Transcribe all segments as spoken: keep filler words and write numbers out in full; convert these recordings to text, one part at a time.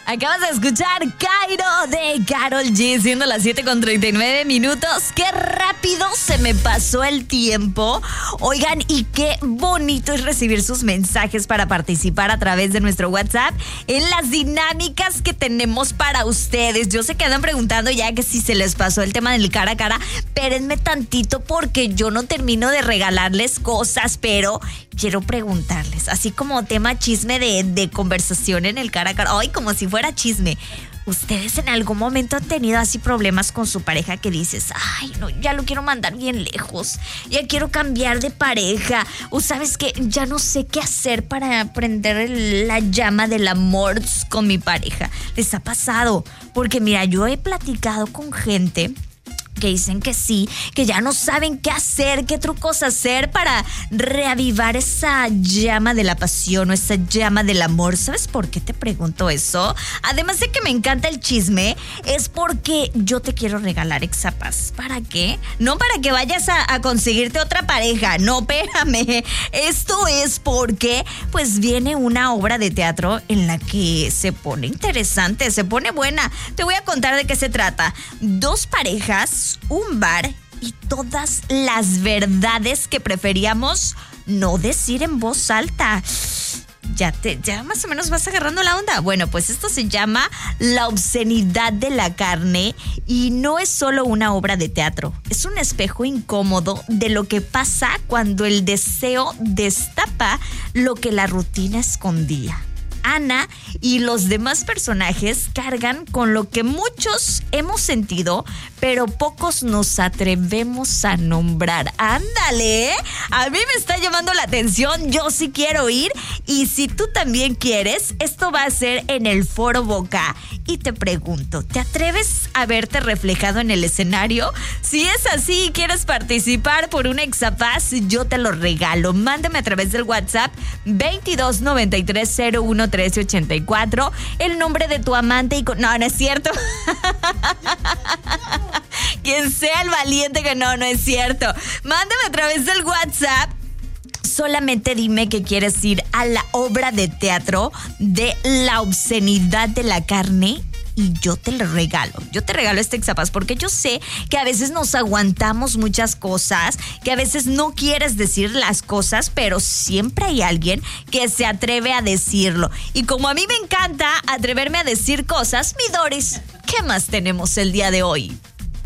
Acabas de escuchar Cairo de Karol G, siendo las siete con treinta y nueve minutos. ¡Qué rápido se me pasó el tiempo! Oigan, y qué bonito es recibir sus mensajes para participar a través de nuestro WhatsApp en las dinámicas que tenemos para ustedes. Yo sé que andan preguntando ya que si se les pasó el tema del cara a cara. Espérenme tantito porque yo no termino de regalarles cosas, pero quiero preguntarles, así como tema chisme de, de conversación en el cara a cara. Ay, como si fuera chisme. ¿Ustedes en algún momento han tenido así problemas con su pareja que dices, ay, no, ya lo quiero mandar bien lejos, ya quiero cambiar de pareja, o sabes que ya no sé qué hacer para prender el, la llama del amor con mi pareja? ¿Les ha pasado? Porque mira, yo he platicado con gente que dicen que sí, que ya no saben qué hacer, qué trucos hacer para reavivar esa llama de la pasión o esa llama del amor. ¿Sabes por qué te pregunto eso? Además de que me encanta el chisme, es porque yo te quiero regalar Exapaz. ¿Para qué? No para que vayas a, a conseguirte otra pareja. No, espérame. Esto es porque pues viene una obra de teatro en la que se pone interesante, se pone buena. Te voy a contar de qué se trata. Dos parejas, un bar y todas las verdades que preferíamos no decir en voz alta. Ya te, ya más o menos vas agarrando la onda. Bueno, pues esto se llama La obscenidad de la carne y no es solo una obra de teatro. Es un espejo incómodo de lo que pasa cuando el deseo destapa lo que la rutina escondía. Ana y los demás personajes cargan con lo que muchos hemos sentido, pero pocos nos atrevemos a nombrar. ¡Ándale! A mí me está llamando la atención, yo sí quiero ir. Y si tú también quieres, esto va a ser en el Foro Boca. Y te pregunto, ¿te atreves a verte reflejado en el escenario? Si es así y quieres participar por un Exapaz, yo te lo regalo. Mándame a través del WhatsApp veintidós noventa y tres cero uno trece ochenta y cuatro el nombre de tu amante y con... No, no es cierto. Quien sea el valiente que no, no es cierto. Mándame a través del WhatsApp. Solamente dime que quieres ir a la obra de teatro de La obscenidad de la carne y yo te lo regalo. Yo te regalo este Exapaz porque yo sé que a veces nos aguantamos muchas cosas, que a veces no quieres decir las cosas, pero siempre hay alguien que se atreve a decirlo. Y como a mí me encanta atreverme a decir cosas, mi Doris, ¿qué más tenemos el día de hoy?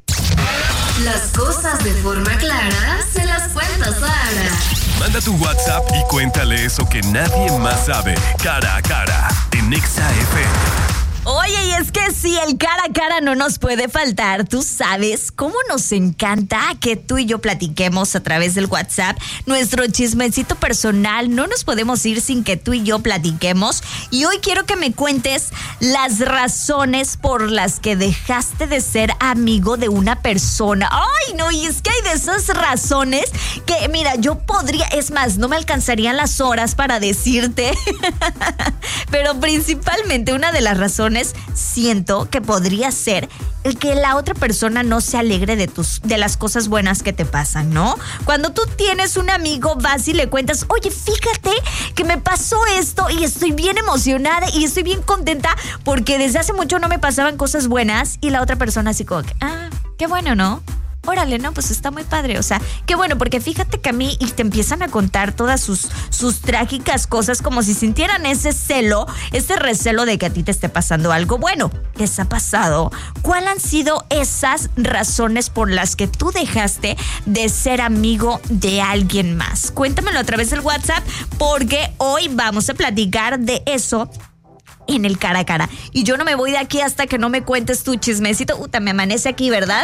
Las cosas de forma clara se las cuenta Sara. Manda tu WhatsApp y cuéntale eso que nadie más sabe. Cara a cara en Exa F M. Oye, y es que sí, el cara a cara no nos puede faltar. Tú sabes cómo nos encanta que tú y yo platiquemos a través del WhatsApp nuestro chismecito personal. No nos podemos ir sin que tú y yo platiquemos. Y hoy quiero que me cuentes las razones por las que dejaste de ser amigo de una persona. Ay, no, y es que hay de esas razones que, mira, yo podría, es más, no me alcanzarían las horas para decirte. Pero principalmente una de las razones siento que podría ser el que la otra persona no se alegre de tus, de las cosas buenas que te pasan, ¿no? Cuando tú tienes un amigo, vas y le cuentas, oye, fíjate que me pasó esto y estoy bien emocionada y estoy bien contenta porque desde hace mucho no me pasaban cosas buenas, y la otra persona así como que, ah, qué bueno, ¿no? Órale, no, pues está muy padre, o sea, qué bueno, porque fíjate que a mí, y te empiezan a contar todas sus, sus trágicas cosas como si sintieran ese celo, ese recelo de que a ti te esté pasando algo bueno. ¿Les ha pasado? ¿Cuáles han sido esas razones por las que tú dejaste de ser amigo de alguien más? Cuéntamelo a través del WhatsApp porque hoy vamos a platicar de eso en el cara a cara. Y yo no me voy de aquí hasta que no me cuentes tu chismecito. Uta, me amanece aquí, ¿verdad?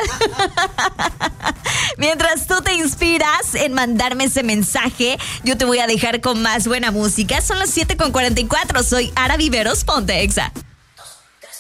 Mientras tú te inspiras en mandarme ese mensaje, yo te voy a dejar con más buena música. Son las siete con cuarenta y cuatro. Soy Ara Viveros, ponte Exa.